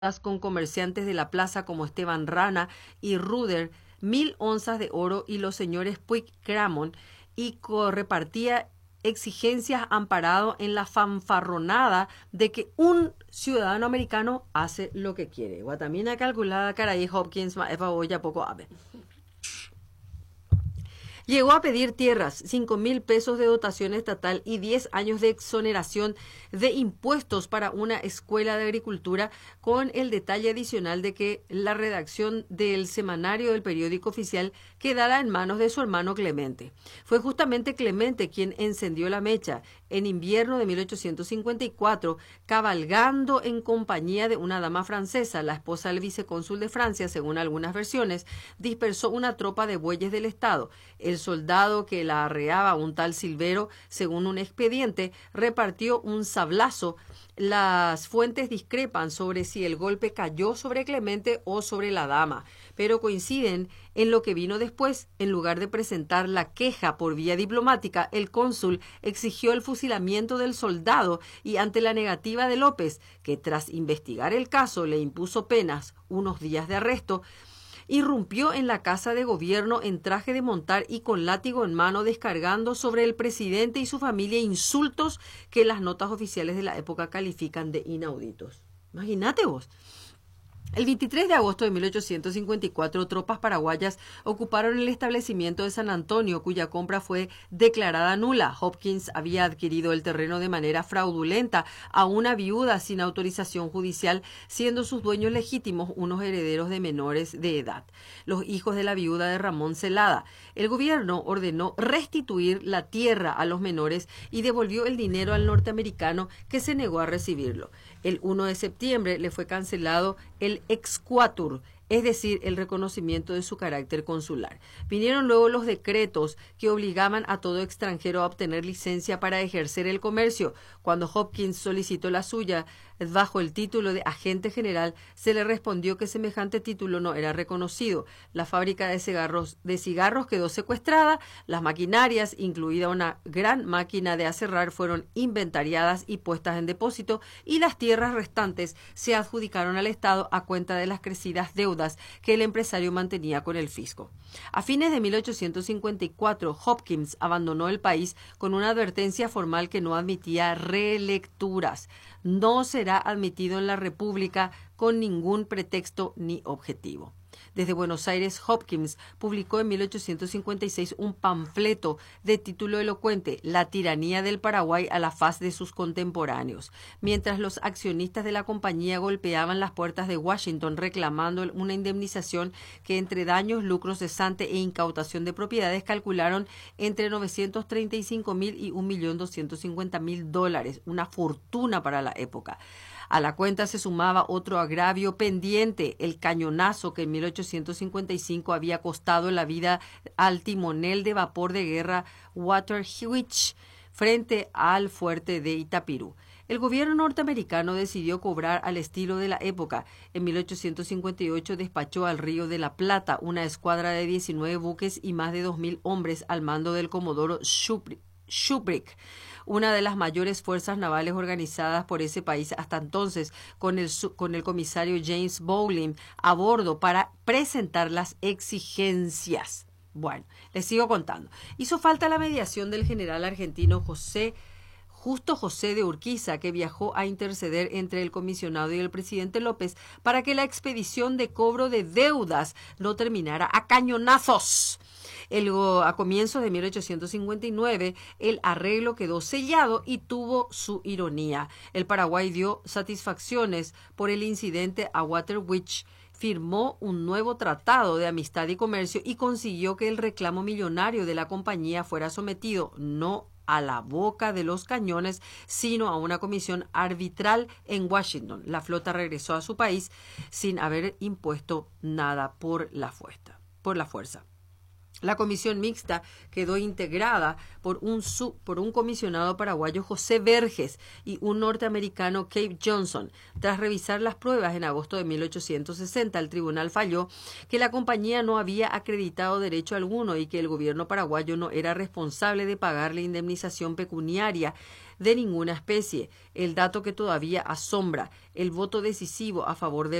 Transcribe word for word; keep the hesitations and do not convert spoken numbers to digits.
con comerciantes de la plaza como Esteban Rana y Ruder mil onzas de oro y los señores Puig Cramon y repartía exigencias amparado en la fanfarronada de que un ciudadano americano hace lo que quiere. Guatamina calculada, caray, Hopkins, Eva Boya, poco ave. Llegó a pedir tierras, cinco mil pesos de dotación estatal y diez años de exoneración de impuestos para una escuela de agricultura, con el detalle adicional de que la redacción del semanario del periódico oficial quedara en manos de su hermano Clemente. Fue justamente Clemente quien encendió la mecha en invierno de mil ochocientos cincuenta y cuatro, cabalgando en compañía de una dama francesa, la esposa del vicecónsul de Francia, según algunas versiones, dispersó una tropa de bueyes del Estado. El soldado que la arreaba, un tal Silvero, según un expediente, repartió un sablazo. Las fuentes discrepan sobre si el golpe cayó sobre Clemente o sobre la dama, pero coinciden en lo que vino después. En lugar de presentar la queja por vía diplomática, el cónsul exigió el fusilamiento del soldado y, ante la negativa de López, que tras investigar el caso le impuso penas, unos días de arresto, irrumpió en la casa de gobierno en traje de montar y con látigo en mano, descargando sobre el presidente y su familia insultos que las notas oficiales de la época califican de inauditos. Imagínate vos. El veintitrés de agosto de mil ochocientos cincuenta y cuatro, tropas paraguayas ocuparon el establecimiento de San Antonio, cuya compra fue declarada nula. Hopkins había adquirido el terreno de manera fraudulenta a una viuda sin autorización judicial, siendo sus dueños legítimos unos herederos de menores de edad, los hijos de la viuda de Ramón Celada. El gobierno ordenó restituir la tierra a los menores y devolvió el dinero al norteamericano, que se negó a recibirlo. El primero de septiembre le fue cancelado el exquatur, es decir, el reconocimiento de su carácter consular. Vinieron luego los decretos que obligaban a todo extranjero a obtener licencia para ejercer el comercio. Cuando Hopkins solicitó la suya bajo el título de agente general, se le respondió que semejante título no era reconocido. La fábrica de cigarros, de cigarros quedó secuestrada, las maquinarias, incluida una gran máquina de aserrar, fueron inventariadas y puestas en depósito, y las tierras restantes se adjudicaron al Estado a cuenta de las crecidas deudas que el empresario mantenía con el fisco. A fines de mil ochocientos cincuenta y cuatro, Hopkins abandonó el país con una advertencia formal que no admitía relecturas. No será admitido en la República con ningún pretexto ni objetivo. Desde Buenos Aires, Hopkins publicó en mil ochocientos cincuenta y seis un panfleto de título elocuente, La tiranía del Paraguay a la faz de sus contemporáneos. Mientras los accionistas de la compañía golpeaban las puertas de Washington reclamando una indemnización que, entre daños, lucros cesantes e incautación de propiedades, calcularon entre novecientos treinta y cinco mil y un millón doscientos cincuenta mil dólares, una fortuna para la época. A la cuenta se sumaba otro agravio pendiente, el cañonazo que en mil ochocientos cincuenta y cinco había costado la vida al timonel de vapor de guerra Waterwitch frente al fuerte de Itapirú. El gobierno norteamericano decidió cobrar al estilo de la época. En mil ochocientos cincuenta y ocho despachó al Río de la Plata una escuadra de diecinueve buques y más de dos mil hombres al mando del comodoro Shubrick, una de las mayores fuerzas navales organizadas por ese país hasta entonces, con el, con el comisario James Bowling a bordo para presentar las exigencias. Bueno, les sigo contando. Hizo falta la mediación del general argentino José Justo José de Urquiza, que viajó a interceder entre el comisionado y el presidente López para que la expedición de cobro de deudas no terminara a cañonazos. El, a comienzos de mil ochocientos cincuenta y nueve, el arreglo quedó sellado y tuvo su ironía. El Paraguay dio satisfacciones por el incidente a Waterwitch, firmó un nuevo tratado de amistad y comercio y consiguió que el reclamo millonario de la compañía fuera sometido no a la boca de los cañones, sino a una comisión arbitral en Washington. La flota regresó a su país sin haber impuesto nada por la fuerza. Por la fuerza. La comisión mixta quedó integrada por un, sub, por un comisionado paraguayo, José Verges, y un norteamericano, Cape Johnson. Tras revisar las pruebas en agosto de mil ochocientos sesenta, el tribunal falló que la compañía no había acreditado derecho alguno y que el gobierno paraguayo no era responsable de pagarle indemnización pecuniaria de ninguna especie, el dato que todavía asombra. El voto decisivo a favor del